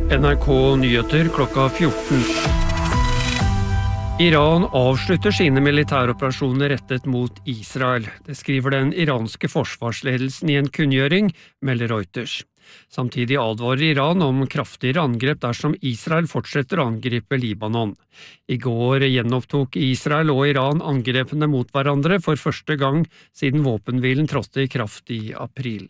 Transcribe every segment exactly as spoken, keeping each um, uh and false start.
N R K Nyheter klokka fjorten. Iran avslutter sine militæroperasjoner rettet mot Israel. Det skriver den iranske forsvarsledelsen i en kunngjøring, melder Reuters. Samtidig advarer Iran om kraftigere angrep dersom Israel fortsetter å angripe Libanon. I går gjenopptok Israel og Iran angrepene mot hverandre for første gang siden våpenhvilen trådte i kraft i april.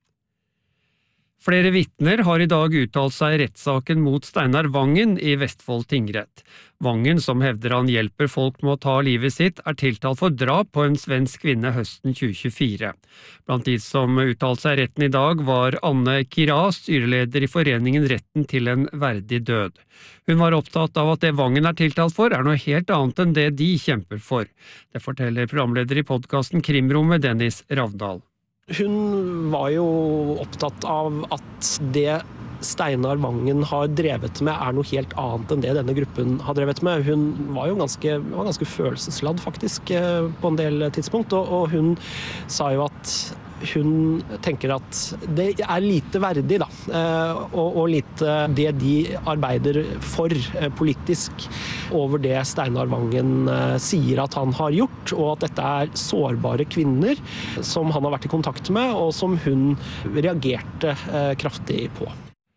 Flere vitner har i dag uttalt seg i rettssaken mot Steinar Vangen i Vestfold tingrett. Vangen, som hevder han hjelper folk med å ta livet sitt, er tiltalt for drap på en svensk kvinne høsten tjue tjuefire. Blant de som uttalte seg i retten i dag var Anne Kira, styreleder i foreningen Retten til en verdig død. Hun var opptatt av at det Vangen er tiltalt for er noe helt annet enn det de kjemper for. Det forteller programleder i podcasten Krimrommet, Dennis Ravndal. Hun var jo opptatt av at det Steinar Vangen har drevet med er noe helt annet enn det denne gruppen har drevet med. Hun var jo ganske, var ganske følelsesladd faktisk på en del tidspunkt, og, og hun sa jo at hun tenker at det er lite verdig da, og, og lite det de arbeider for politisk over det Steinar Vangen sier at han har gjort, og at dette er sårbare kvinner som han har vært i kontakt med, og som hun reagerte kraftig på.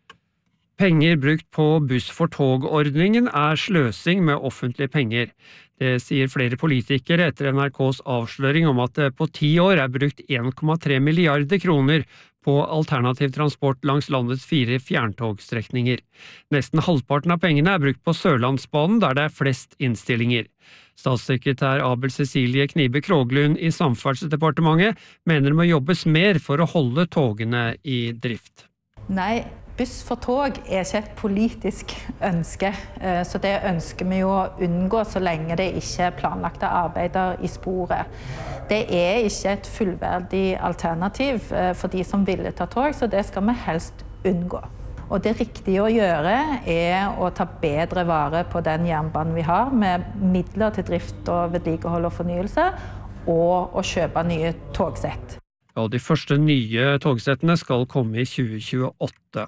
Penger brukt på buss for tog-ordningen er sløsing med offentlige penger. Det sier flere politikere etter N R K's avsløring om at det på ti år er brukt en komma tre milliarder kroner på alternativ transport langs landets fire fjerntogstrekninger. Nesten halvparten av pengene er brukt på Sørlandsbanen, der det er flest innstillinger. Statssekretær Abel Cecilie Knibe Kroglund i Samferdselsdepartementet mener det må jobbes mer for å holde togene i drift. Nei, buss for tog er ikke et politisk ønske, så det ønsker vi jo å unngå så lenge det ikke er planlagte arbeider i sporet. Det er ikke et fullverdig alternativ for de som ville ta tog, så det skal vi helst unngå. Og det riktige å gjøre er å ta bedre vare på den jernbanen vi har, med midler til drift og vedlikehold og fornyelse, og å kjøpe nye togsett. Ja, de første nye togsettene skal komme i tjue tjueåtte.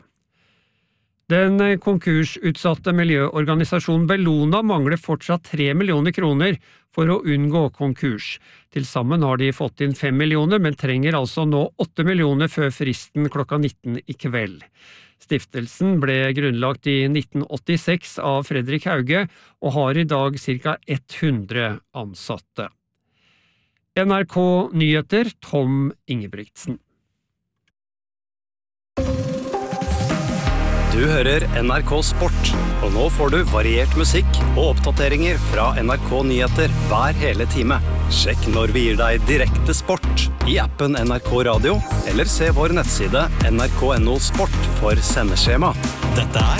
Den konkursutsatte miljøorganisasjonen Bellona mangler fortsatt tre millioner kroner for å unngå konkurs. Til sammen har de fått inn fem millioner, men trenger altså nå åtte millioner før fristen klokka nitten i kveld. Stiftelsen ble grunnlagt i nitten åttiseks av Fredrik Hauge og har i dag ca. hundre ansatte. N R K Nyheter, Tom Ingebrigtsen. Du hører N R K Sport, og nå får du variert musikk og oppdateringer fra N R K Nyheter hver hele time. Sjekk når vi gir deg direkte sport i appen N R K Radio, eller se vår nettside N R K punktum no sport for sendeskjema. Dette er